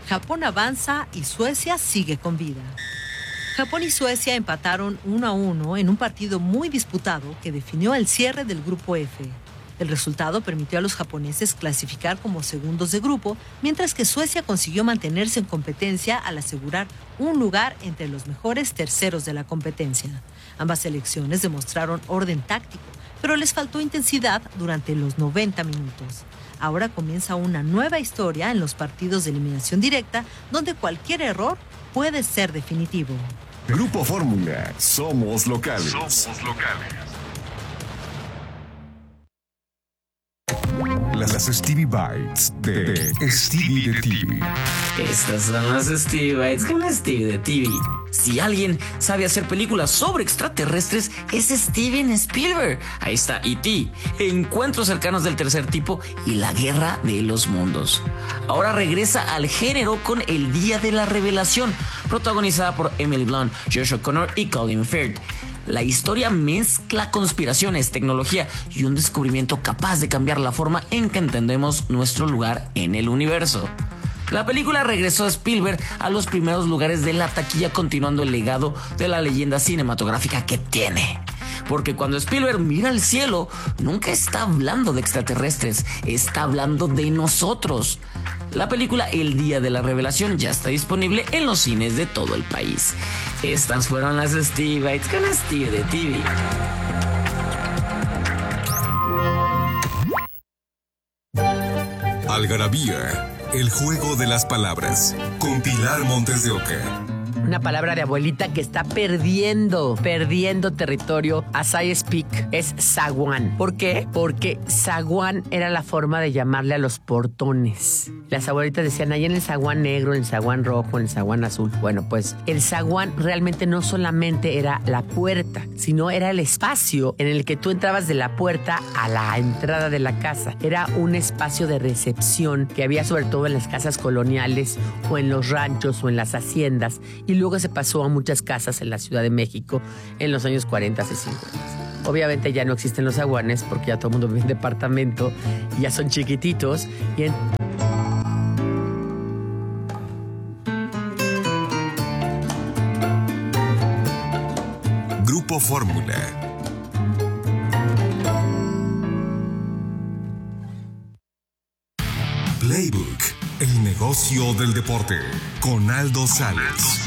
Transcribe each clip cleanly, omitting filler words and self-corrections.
Japón avanza y Suecia sigue con vida. Japón y Suecia empataron 1-1 en un partido muy disputado que definió el cierre del Grupo F. El resultado permitió a los japoneses clasificar como segundos de grupo, mientras que Suecia consiguió mantenerse en competencia al asegurar un lugar entre los mejores terceros de la competencia. Ambas selecciones demostraron orden táctico, pero les faltó intensidad durante los 90 minutos. Ahora comienza una nueva historia en los partidos de eliminación directa, donde cualquier error puede ser definitivo. Grupo Fórmula, somos locales. Las Stevie Bites de Stevie de TV. Estas son las Stevie Bites con Stevie de TV. Si alguien sabe hacer películas sobre extraterrestres, es Steven Spielberg. Ahí está E.T., Encuentros cercanos del tercer tipo y La guerra de los mundos. Ahora regresa al género con El día de la revelación, protagonizada por Emily Blunt, Joshua Connor y Colin Firth. La historia mezcla conspiraciones, tecnología y un descubrimiento capaz de cambiar la forma en que entendemos nuestro lugar en el universo. La película regresó a Spielberg a los primeros lugares de la taquilla, continuando el legado de la leyenda cinematográfica que tiene. Porque cuando Spielberg mira al cielo, nunca está hablando de extraterrestres, está hablando de nosotros. La película El día de la revelación ya está disponible en los cines de todo el país. Estas fueron las Stevie Bites con Stevie de TV. Algarabía, el juego de las palabras, con Pilar Montes de Oca. Una palabra de abuelita que está perdiendo territorio as I speak es zaguán. ¿Por qué? Porque zaguán era la forma de llamarle a los portones. Las abuelitas decían, ahí en el zaguán negro, en el zaguán rojo, en el zaguán azul. Bueno, pues el zaguán realmente no solamente era la puerta, sino era el espacio en el que tú entrabas de la puerta a la entrada de la casa. Era un espacio de recepción que había sobre todo en las casas coloniales o en los ranchos o en las haciendas, y luego se pasó a muchas casas en la Ciudad de México en los años 40 y 50. Obviamente ya no existen los zaguanes porque ya todo el mundo vive en departamento y ya son chiquititos. Grupo Fórmula. Playbook, el negocio del deporte, con Aldo Sales.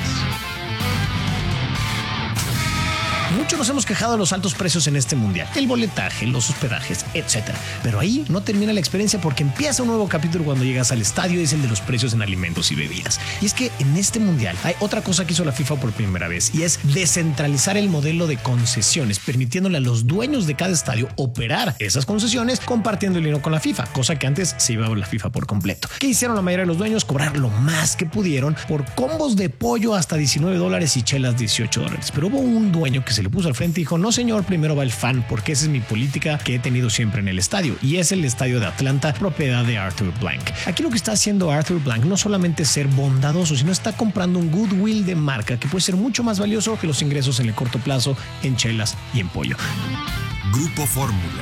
Muchos nos hemos quejado de los altos precios en este mundial, el boletaje, los hospedajes, etc. Pero ahí no termina la experiencia, porque empieza un nuevo capítulo cuando llegas al estadio, y es el de los precios en alimentos y bebidas. Y es que en este mundial hay otra cosa que hizo la FIFA por primera vez, y es descentralizar el modelo de concesiones, permitiéndole a los dueños de cada estadio operar esas concesiones compartiendo el dinero con la FIFA, cosa que antes se llevaba la FIFA por completo. ¿Qué hicieron la mayoría de los dueños? Cobrar lo más que pudieron por combos de pollo hasta $19 y chelas $18. Pero hubo un dueño que se le puso al frente y dijo, no señor, primero va el fan, porque esa es mi política que he tenido siempre en el estadio, y es el estadio de Atlanta, propiedad de Arthur Blank. Aquí lo que está haciendo Arthur Blank no solamente es ser bondadoso, sino está comprando un goodwill de marca que puede ser mucho más valioso que los ingresos en el corto plazo en chelas y en pollo. Grupo Fórmula.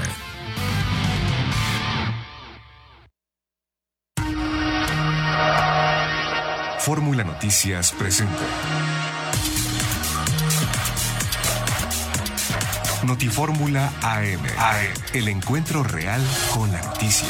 Fórmula Noticias presenta Notifórmula AM. El encuentro real con la noticia.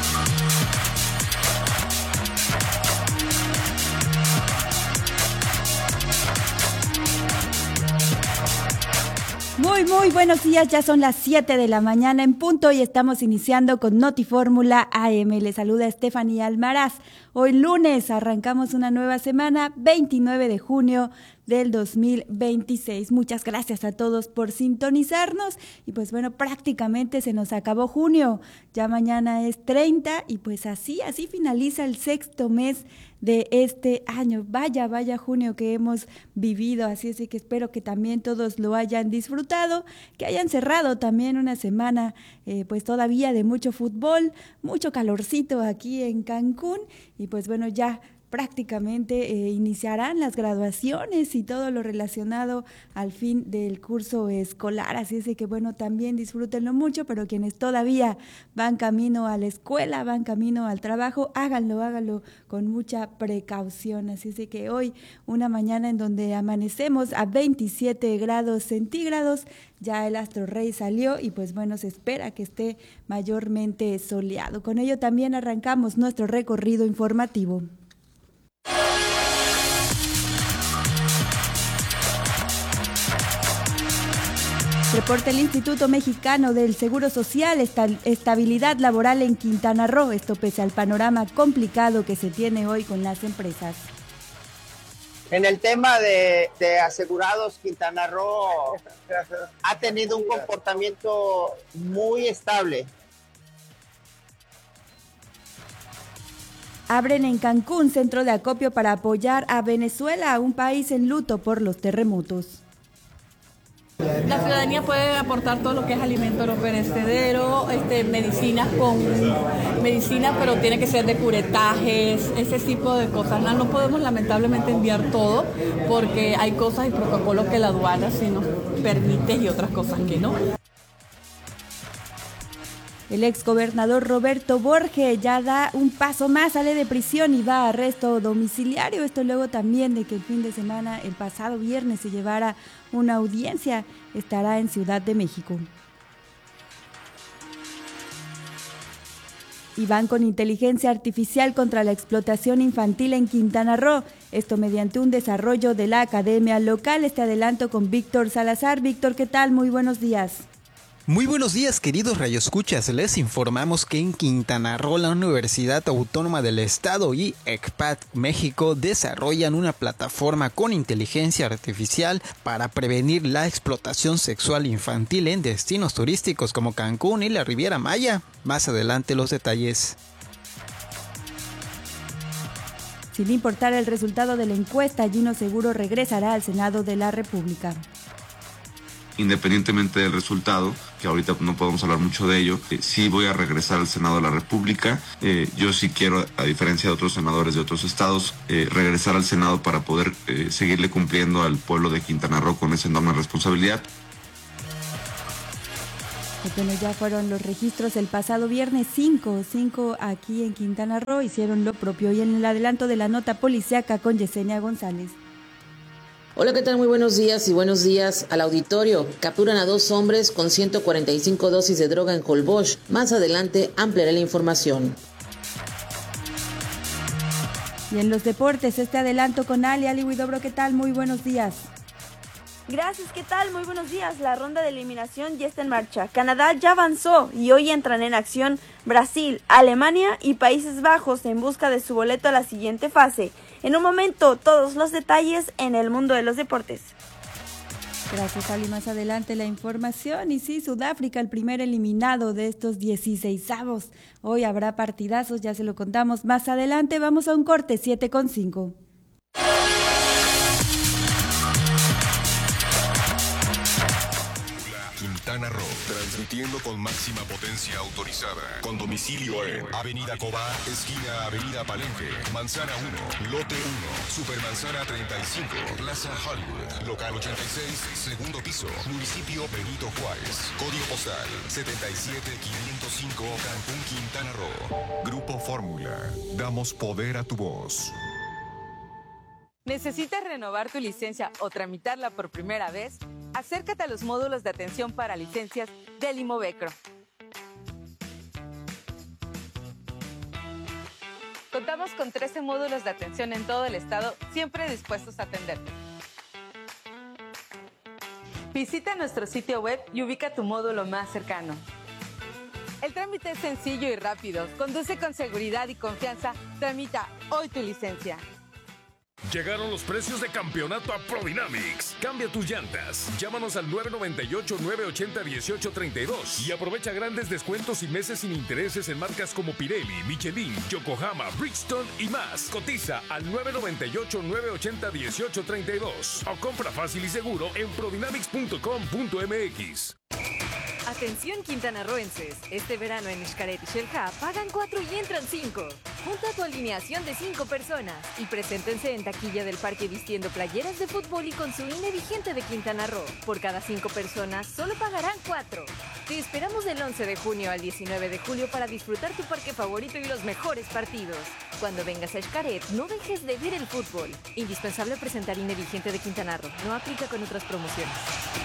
Muy buenos días, ya son las 7 de la mañana en punto y estamos iniciando con Notifórmula AM. Les saluda Estefanía Almaraz. Hoy lunes arrancamos una nueva semana, 29 de junio del 2026. Muchas gracias a todos por sintonizarnos y pues bueno, prácticamente se nos acabó junio, ya mañana es 30 y pues así finaliza el sexto mes de este año. Vaya junio que hemos vivido, así es que espero que también todos lo hayan disfrutado, que hayan cerrado también una semana pues todavía de mucho fútbol, mucho calorcito aquí en Cancún y pues bueno, ya prácticamente iniciarán las graduaciones y todo lo relacionado al fin del curso escolar, así es de que bueno, también disfrútenlo mucho, pero quienes todavía van camino a la escuela, van camino al trabajo, háganlo con mucha precaución, así es de que hoy una mañana en donde amanecemos a 27 grados centígrados, ya el astro rey salió y pues bueno, se espera que esté mayormente soleado. Con ello también arrancamos nuestro recorrido informativo. Reporta el Instituto Mexicano del Seguro Social, estabilidad laboral en Quintana Roo, esto pese al panorama complicado que se tiene hoy con las empresas. En el tema de asegurados, Quintana Roo ha tenido un comportamiento muy estable. Abren en Cancún centro de acopio para apoyar a Venezuela, un país en luto por los terremotos. La ciudadanía puede aportar todo lo que es alimento no perecedero, medicinas pero tiene que ser de curetajes, ese tipo de cosas. No podemos lamentablemente enviar todo porque hay cosas y protocolos que la aduana sí nos permite y otras cosas que no. El exgobernador Roberto Borge ya da un paso más, sale de prisión y va a arresto domiciliario. Esto luego también de que el fin de semana, el pasado viernes, se llevara una audiencia. Estará en Ciudad de México. Y van con inteligencia artificial contra la explotación infantil en Quintana Roo. Esto mediante un desarrollo de la academia local. Este adelanto con Víctor Salazar. Víctor, ¿qué tal? Muy buenos días. Muy buenos días, queridos radioescuchas. Les informamos que en Quintana Roo, la Universidad Autónoma del Estado y ECPAT México desarrollan una plataforma con inteligencia artificial para prevenir la explotación sexual infantil en destinos turísticos como Cancún y la Riviera Maya. Más adelante los detalles. Sin importar el resultado de la encuesta, Gino Seguro regresará al Senado de la República. Independientemente del resultado, que ahorita no podemos hablar mucho de ello, sí voy a regresar al Senado de la República. Yo sí quiero, a diferencia de otros senadores de otros estados, regresar al Senado para poder seguirle cumpliendo al pueblo de Quintana Roo con esa enorme responsabilidad. Bueno, ya fueron los registros el pasado viernes, 5 aquí en Quintana Roo hicieron lo propio. Y en el adelanto de la nota policíaca con Yesenia González. Hola, ¿qué tal? Muy buenos días y buenos días al auditorio. Capturan a 2 hombres con 145 dosis de droga en Holbox. Más adelante ampliaré la información. Y en los deportes, este adelanto con Ali Huidobro, ¿qué tal? Muy buenos días. Gracias, ¿qué tal? Muy buenos días. La ronda de eliminación ya está en marcha. Canadá ya avanzó y hoy entran en acción Brasil, Alemania y Países Bajos en busca de su boleto a la siguiente fase. En un momento, todos los detalles en el mundo de los deportes. Gracias, Ali. Más adelante la información. Y sí, Sudáfrica, el primer eliminado de estos 16avos. Hoy habrá partidazos, ya se lo contamos más adelante. Vamos a un corte, 7:05. Quintana Roo, transmitiendo con máxima potencia autorizada. Con domicilio en Avenida Cobá, esquina Avenida Palenque, Manzana 1, Lote 1, Supermanzana 35, Plaza Hollywood, Local 86, segundo piso, Municipio Benito Juárez. Código postal 77505, Cancún, Quintana Roo. Grupo Fórmula, damos poder a tu voz. ¿Necesitas renovar tu licencia o tramitarla por primera vez? Acércate a los módulos de atención para licencias del Imovecro. Contamos con 13 módulos de atención en todo el estado, siempre dispuestos a atenderte. Visita nuestro sitio web y ubica tu módulo más cercano. El trámite es sencillo y rápido. Conduce con seguridad y confianza. Tramita hoy tu licencia. Llegaron los precios de campeonato a Prodynamics. Cambia tus llantas. Llámanos al 998-980-1832 y aprovecha grandes descuentos y meses sin intereses en marcas como Pirelli, Michelin, Yokohama, Bridgestone y más. Cotiza al 998-980-1832 o compra fácil y seguro en prodynamics.com.mx. Atención quintanarroenses, este verano en Xcaret y Xel-Há pagan 4 y entran 5. Junta tu alineación de 5 personas y preséntense en taquilla del parque vistiendo playeras de fútbol y con su INE vigente de Quintana Roo. Por cada 5 personas, solo pagarán 4. Te esperamos del 11 de junio al 19 de julio para disfrutar tu parque favorito y los mejores partidos. Cuando vengas a Xcaret, no dejes de ver el fútbol. Indispensable presentar INE vigente de Quintana Roo. No aplica con otras promociones.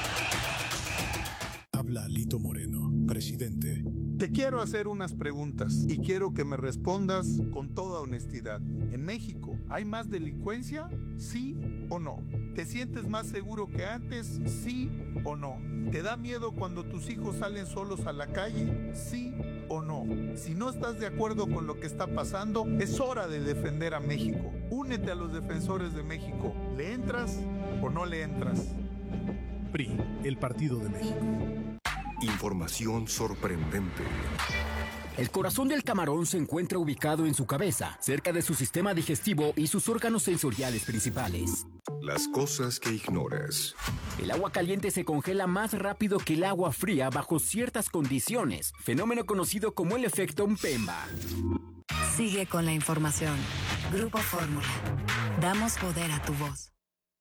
Habla Lito Moreno, presidente. Te quiero hacer unas preguntas y quiero que me respondas con toda honestidad. ¿En México hay más delincuencia? ¿Sí o no? ¿Te sientes más seguro que antes? ¿Sí o no? ¿Te da miedo cuando tus hijos salen solos a la calle? ¿Sí o no? Si no estás de acuerdo con lo que está pasando, es hora de defender a México. Únete a los defensores de México. ¿Le entras o no le entras? PRI, el Partido de México. Información sorprendente. El corazón del camarón se encuentra ubicado en su cabeza, cerca de su sistema digestivo y sus órganos sensoriales principales. Las cosas que ignoras. El agua caliente se congela más rápido que el agua fría bajo ciertas condiciones, fenómeno conocido como el efecto Mpemba. Sigue con la información. Grupo Fórmula. Damos poder a tu voz.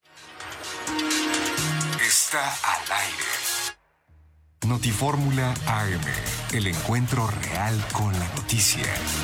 Está al aire. Notifórmula AM, el encuentro real con la noticia.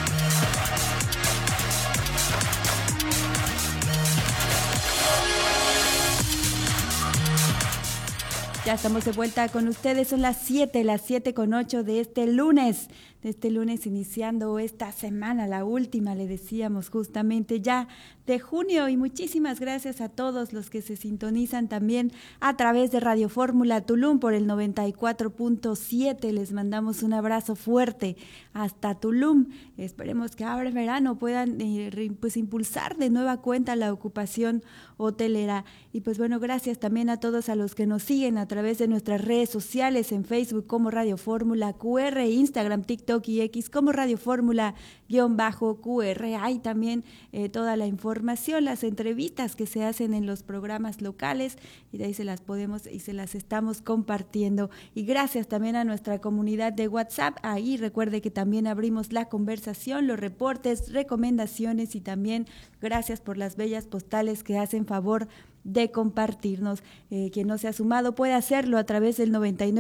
Ya estamos de vuelta con ustedes, son las 7:08 de este lunes. Iniciando esta semana, la última, le decíamos justamente ya de junio, y muchísimas gracias a todos los que se sintonizan también a través de Radio Fórmula Tulum por el 94.7. Les mandamos un abrazo fuerte hasta Tulum. Esperemos que ahora en verano puedan pues impulsar de nueva cuenta la ocupación hotelera. Y pues bueno, gracias también a todos a los que nos siguen a través de nuestras redes sociales, en Facebook como Radio Fórmula QR, Instagram, TikTok y X como Radio Fórmula-QR. Hay también toda la información, las entrevistas que se hacen en los programas locales, y de ahí se las podemos y se las estamos compartiendo. Y gracias también a nuestra comunidad de WhatsApp. Ahí recuerde que también abrimos la conversación, los reportes, recomendaciones, y también gracias por las bellas postales que hacen favor de compartirnos. Quien no se ha sumado puede hacerlo a través del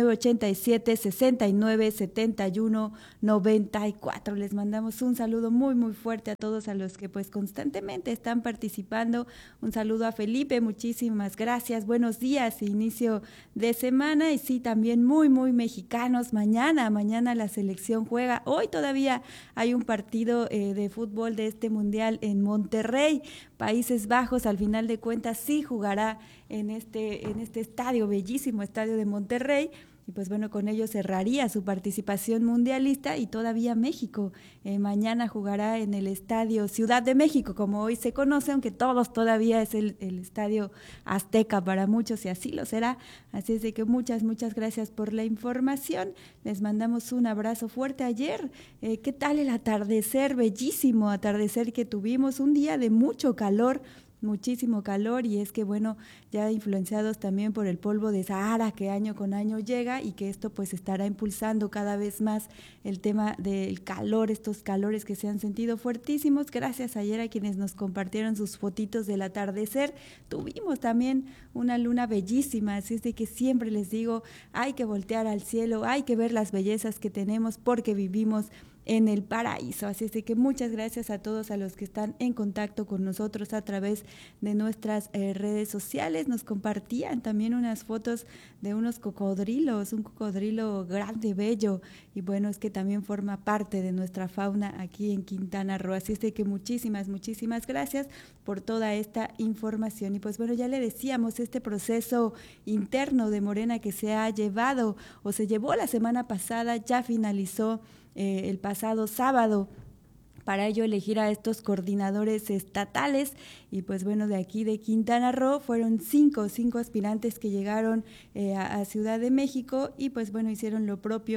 9987-6971-94. Les mandamos un saludo muy muy fuerte a todos a los que pues constantemente están participando. Un saludo a Felipe, muchísimas gracias, buenos días, inicio de semana, y sí, también muy muy mexicanos. Mañana la selección juega. Hoy todavía hay un partido de fútbol de este mundial en Monterrey, Países Bajos. Al final de cuentas sí jugará en este estadio, bellísimo estadio de Monterrey, y pues bueno, con ello cerraría su participación mundialista. Y todavía México mañana jugará en el estadio Ciudad de México, como hoy se conoce, aunque todos todavía es el estadio Azteca para muchos, y así lo será. Así es de que muchas gracias por la información. Les mandamos un abrazo fuerte. Ayer, ¿qué tal el atardecer? Bellísimo atardecer que tuvimos, un día de mucho calor, muchísimo calor, y es que bueno, ya influenciados también por el polvo de Sahara que año con año llega, y que esto pues estará impulsando cada vez más el tema del calor, estos calores que se han sentido fuertísimos. Gracias ayer a quienes nos compartieron sus fotitos del atardecer. Tuvimos también una luna bellísima, así es de que siempre les digo, hay que voltear al cielo, hay que ver las bellezas que tenemos, porque vivimos en el paraíso. Así es de que muchas gracias a todos a los que están en contacto con nosotros a través de nuestras redes sociales. Nos compartían también unas fotos de unos cocodrilos, un cocodrilo grande, bello, y bueno, es que también forma parte de nuestra fauna aquí en Quintana Roo. Así es de que muchísimas gracias por toda esta información. Y pues bueno, ya le decíamos, este proceso interno de Morena que se ha llevado o se llevó la semana pasada, ya finalizó el pasado sábado. Para ello elegir a estos coordinadores estatales, y pues bueno, de aquí de Quintana Roo fueron cinco aspirantes que llegaron a Ciudad de México, y pues bueno, hicieron lo propio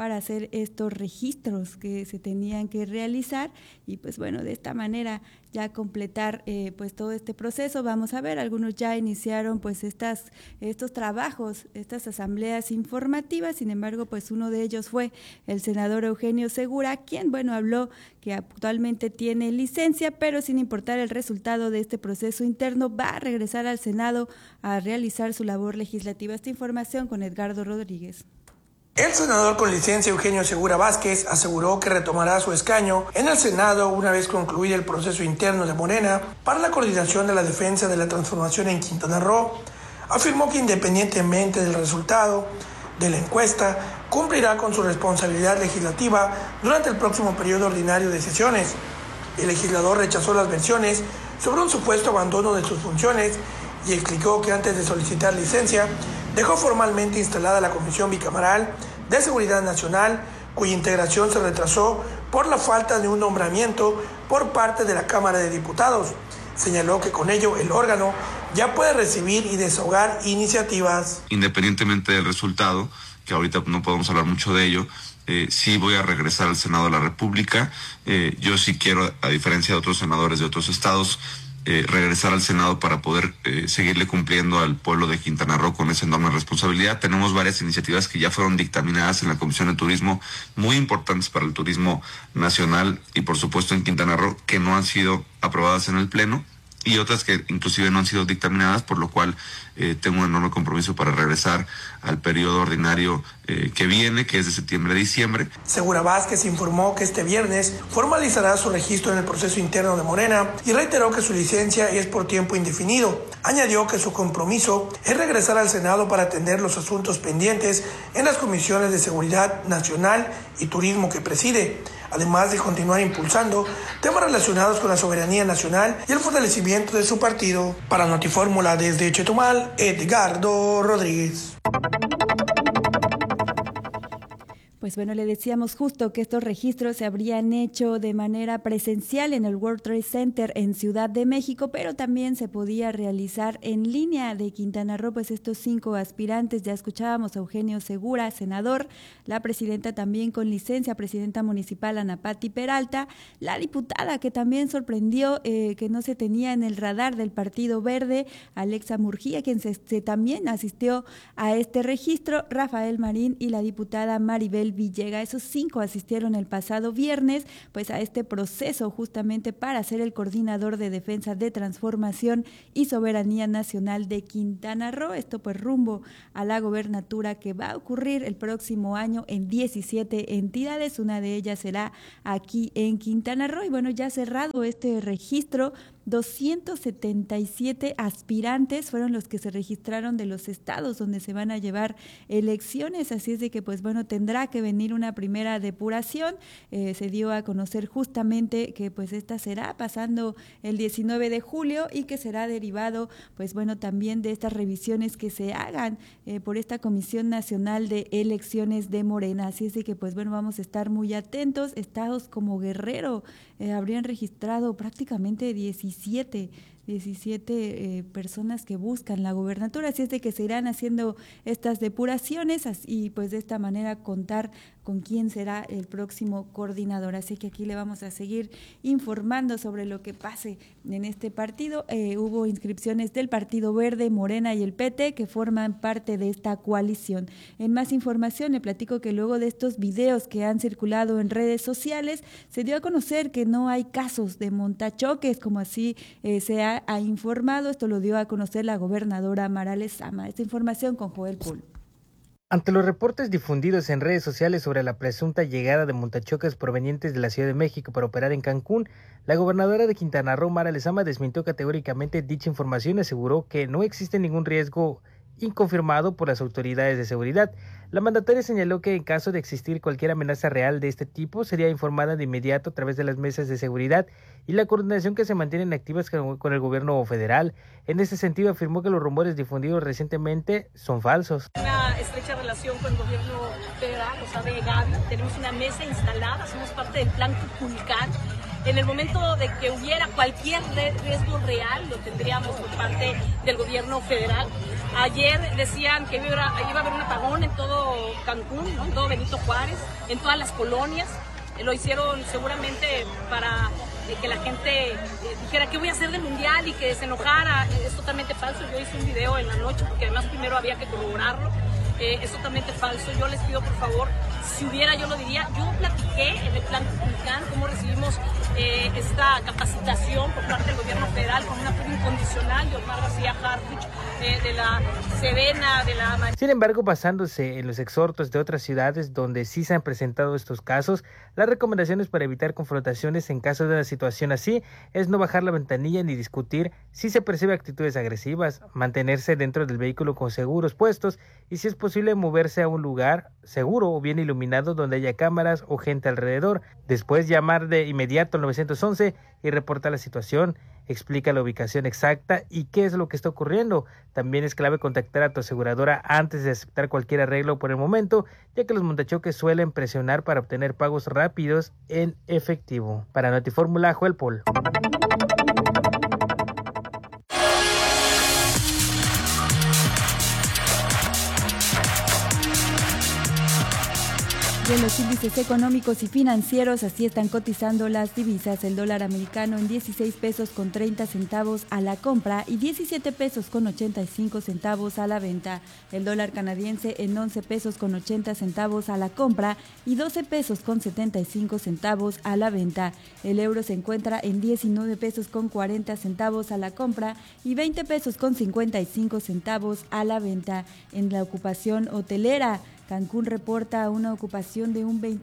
para hacer estos registros que se tenían que realizar y pues bueno, de esta manera ya completar pues todo este proceso. Vamos a ver, algunos ya iniciaron pues estos trabajos, estas asambleas informativas. Sin embargo, pues uno de ellos fue el senador Eugenio Segura, quien bueno habló que actualmente tiene licencia, pero sin importar el resultado de este proceso interno va a regresar al Senado a realizar su labor legislativa. Esta información con Edgardo Rodríguez. El senador con licencia Eugenio Segura Vázquez aseguró que retomará su escaño en el Senado una vez concluya el proceso interno de Morena para la coordinación de la defensa de la transformación en Quintana Roo. Afirmó que independientemente del resultado de la encuesta, cumplirá con su responsabilidad legislativa durante el próximo periodo ordinario de sesiones. El legislador rechazó las versiones sobre un supuesto abandono de sus funciones y explicó que antes de solicitar licencia, dejó formalmente instalada la Comisión Bicameral de Seguridad Nacional, cuya integración se retrasó por la falta de un nombramiento por parte de la Cámara de Diputados. Señaló que con ello el órgano ya puede recibir y desahogar iniciativas. Independientemente del resultado, que ahorita no podemos hablar mucho de ello, sí voy a regresar al Senado de la República. Yo sí quiero, a diferencia de otros senadores de otros estados, regresar al Senado para poder seguirle cumpliendo al pueblo de Quintana Roo con esa enorme responsabilidad. Tenemos varias iniciativas que ya fueron dictaminadas en la Comisión de Turismo, muy importantes para el turismo nacional y por supuesto en Quintana Roo, que no han sido aprobadas en el Pleno, y otras que inclusive no han sido dictaminadas, por lo cual tengo un enorme compromiso para regresar al periodo ordinario que viene, que es de septiembre a diciembre. Segura Vázquez informó que este viernes formalizará su registro en el proceso interno de Morena y reiteró que su licencia es por tiempo indefinido. Añadió que su compromiso es regresar al Senado para atender los asuntos pendientes en las comisiones de Seguridad Nacional y Turismo que preside, además de continuar impulsando temas relacionados con la soberanía nacional y el fortalecimiento de su partido. Para Notifórmula desde Chetumal, Edgardo Rodríguez. Pues bueno, le decíamos justo que estos registros se habrían hecho de manera presencial en el World Trade Center en Ciudad de México, pero también se podía realizar en línea de Quintana Roo, pues estos 5 aspirantes. Ya escuchábamos a Eugenio Segura, senador, la presidenta también con licencia, presidenta municipal Ana Patti Peralta, la diputada que también sorprendió que no se tenía en el radar del Partido Verde, Alexa Murguía, quien también asistió a este registro, Rafael Marín y la diputada Maribel Villega. Esos 5 asistieron el pasado viernes pues a este proceso justamente para ser el coordinador de defensa de transformación y soberanía nacional de Quintana Roo. Esto pues rumbo a la gobernatura que va a ocurrir el próximo año en 17 entidades. Una de ellas será aquí en Quintana Roo. Y bueno, ya cerrado este registro, 277 aspirantes fueron los que se registraron de los estados donde se van a llevar elecciones, así es de que pues bueno, tendrá que venir una primera depuración. Se dio a conocer justamente que pues esta será pasando el 19 de julio y que será derivado pues bueno también de estas revisiones que se hagan por esta Comisión Nacional de Elecciones de Morena, así es de que pues bueno, vamos a estar muy atentos. Estados como Guerrero habrían registrado prácticamente 17 personas que buscan la gobernatura, así es de que se irán haciendo estas depuraciones y pues de esta manera contar con quién será el próximo coordinador. Así que aquí le vamos a seguir informando sobre lo que pase en este partido. Hubo inscripciones del Partido Verde, Morena y el PT que forman parte de esta coalición. En más información le platico que luego de estos videos que han circulado en redes sociales, se dio a conocer que no hay casos de montachoques, como así se ha informado. Esto lo dio a conocer la gobernadora Mara Lezama. Esta información con Joel Pool. Ante los reportes difundidos en redes sociales sobre la presunta llegada de montachoques provenientes de la Ciudad de México para operar en Cancún, la gobernadora de Quintana Roo, Mara Lezama, desmintió categóricamente dicha información y aseguró que no existe ningún riesgo inconfirmado por las autoridades de seguridad. La mandataria señaló que en caso de existir cualquier amenaza real de este tipo, sería informada de inmediato a través de las mesas de seguridad y la coordinación que se mantienen activas con el gobierno federal. En este sentido, afirmó que los rumores difundidos recientemente son falsos. Una estrecha relación con el gobierno federal, o sea, de Gaby. Tenemos una mesa instalada, somos parte del plan Cuculcán. En el momento de que hubiera cualquier riesgo real, lo tendríamos por parte del gobierno federal. Ayer decían que iba a haber un apagón en todo Cancún, ¿no? En todo Benito Juárez, en todas las colonias. Lo hicieron seguramente para que la gente dijera qué voy a hacer del mundial y que se enojara. Es totalmente falso. Yo hice un video en la noche porque además primero había que corroborarlo. Es totalmente falso. Yo les pido por favor, si hubiera yo lo diría. Yo platiqué en el plan Cuculcán cómo recibimos esta capacitación por parte del gobierno federal con un apoyo incondicional de Omar García Harfuch, de la Sedena, de la... Sin embargo, basándose en los exhortos de otras ciudades donde sí se han presentado estos casos, las recomendaciones para evitar confrontaciones en caso de una situación así es no bajar la ventanilla ni discutir si se percibe actitudes agresivas, mantenerse dentro del vehículo con seguros puestos y si es posible moverse a un lugar seguro o bien iluminado donde haya cámaras o gente alrededor. Después llamar de inmediato al 911 y reportar la situación. Explica la ubicación exacta y qué es lo que está ocurriendo. También es clave contactar a tu aseguradora antes de aceptar cualquier arreglo por el momento, ya que los montachoques suelen presionar para obtener pagos rápidos en efectivo. Para Notifórmula, Joel Paul. En los índices económicos y financieros, así están cotizando las divisas. El dólar americano en 16 pesos con 30 centavos a la compra y 17 pesos con 85 centavos a la venta. El dólar canadiense en 11 pesos con 80 centavos a la compra y 12 pesos con 75 centavos a la venta. El euro se encuentra en 19 pesos con 40 centavos a la compra y 20 pesos con 55 centavos a la venta. En la ocupación hotelera, Cancún reporta una ocupación de un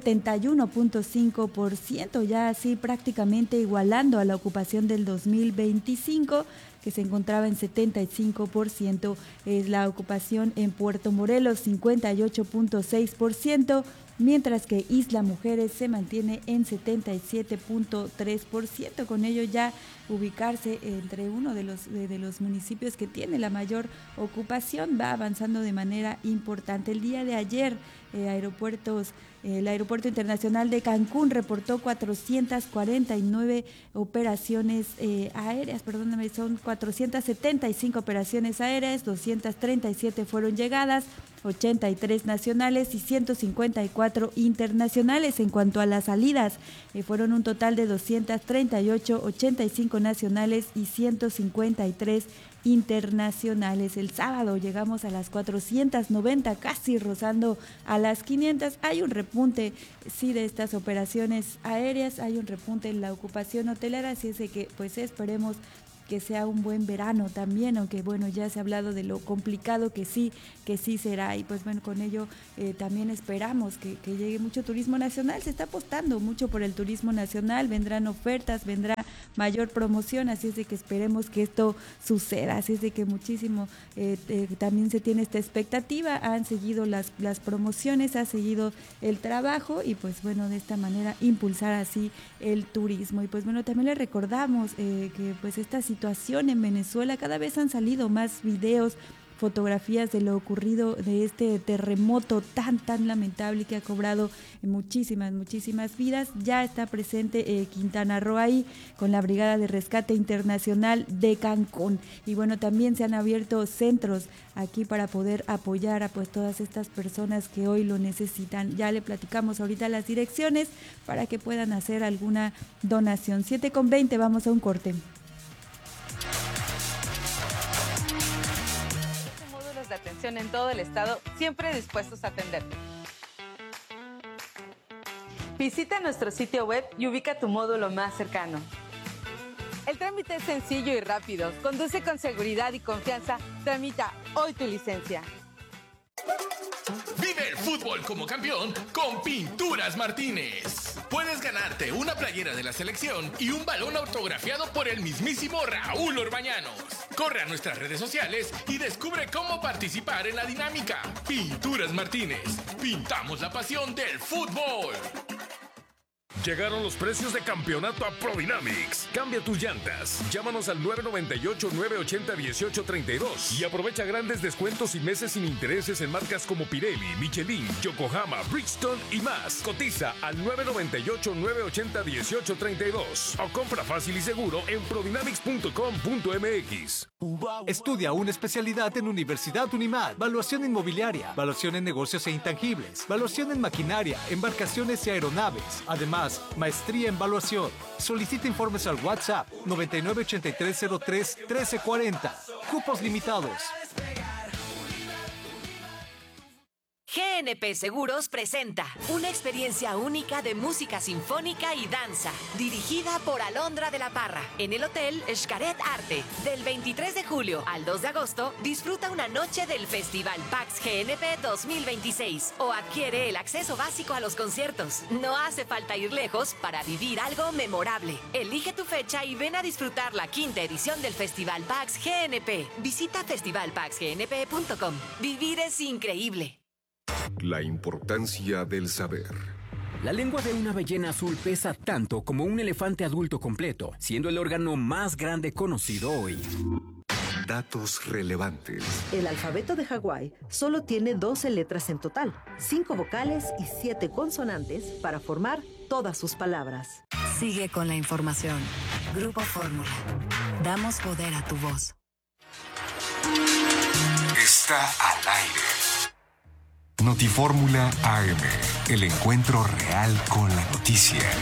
71.5%, ya así prácticamente igualando a la ocupación del 2025, que se encontraba en 75%. Es la ocupación en Puerto Morelos, 58.6%, mientras que Isla Mujeres se mantiene en 77.3%. Con ello ya ubicarse entre uno de los municipios que tiene la mayor ocupación, va avanzando de manera importante. El día de ayer, el Aeropuerto Internacional de Cancún reportó 449 operaciones aéreas, son 475 operaciones aéreas, 237 fueron llegadas, 83 nacionales y 154 internacionales. En cuanto a las salidas, fueron un total de 238, 85 nacionales y 153 internacionales. El sábado llegamos a las 490, casi rozando a las 500. Hay un repunte, sí, de estas operaciones aéreas, hay un repunte en la ocupación hotelera, así es de que pues esperemos que sea un buen verano también, aunque bueno, ya se ha hablado de lo complicado que sí será, y pues bueno, con ello también esperamos que llegue mucho turismo nacional. Se está apostando mucho por el turismo nacional, vendrán ofertas, vendrá mayor promoción, así es de que esperemos que esto suceda, así es de que muchísimo también se tiene esta expectativa. Han seguido las promociones, ha seguido el trabajo y pues bueno, de esta manera impulsar así el turismo. Y pues bueno, también le recordamos que pues esta situación en Venezuela, cada vez han salido más videos, fotografías de lo ocurrido, de este terremoto tan lamentable que ha cobrado muchísimas vidas. Ya está presente Quintana Roo ahí con la Brigada de Rescate Internacional de Cancún, y bueno, también se han abierto centros aquí para poder apoyar a pues todas estas personas que hoy lo necesitan. Ya le platicamos ahorita las direcciones para que puedan hacer alguna donación. 7:20, vamos a un corte. Módulos de atención en todo el estado, siempre dispuestos a atenderte. Visita nuestro sitio web y ubica tu módulo más cercano. El trámite es sencillo y rápido. Conduce con seguridad y confianza. Tramita hoy tu licencia. Vive el fútbol como campeón con Pinturas Martínez. Puedes ganarte una playera de la selección y un balón autografiado por el mismísimo Raúl Orbañanos. Corre a nuestras redes sociales y descubre cómo participar en la dinámica. Pinturas Martínez. Pintamos la pasión del fútbol. Llegaron los precios de campeonato a Prodynamics. Cambia tus llantas. Llámanos al 998-980-1832 y aprovecha grandes descuentos y meses sin intereses en marcas como Pirelli, Michelin, Yokohama, Bridgestone y más. Cotiza al 998-980-1832 o compra fácil y seguro en prodynamics.com.mx. Estudia una especialidad en Universidad Unimad. Valuación inmobiliaria, valuación en negocios e intangibles, valuación en maquinaria, embarcaciones y aeronaves. Además, maestría en valuación. Solicita informes al WhatsApp 998303-1340. Cupos limitados. GNP Seguros presenta una experiencia única de música sinfónica y danza, dirigida por Alondra de la Parra, en el Hotel Xcaret Arte. Del 23 de julio al 2 de agosto, disfruta una noche del Festival Pax GNP 2026 o adquiere el acceso básico a los conciertos. No hace falta ir lejos para vivir algo memorable. Elige tu fecha y ven a disfrutar la 5ª edición del Festival Pax GNP. Visita festivalpaxgnp.com. Vivir es increíble. La importancia del saber. La lengua de una ballena azul pesa tanto como un elefante adulto completo, siendo el órgano más grande conocido hoy. Datos relevantes. El alfabeto de Hawái solo tiene 12 letras en total, 5 vocales y 7 consonantes para formar todas sus palabras. Sigue con la información. Grupo Fórmula. Damos poder a tu voz. Está al aire. Notifórmula AM, el encuentro real con la noticia.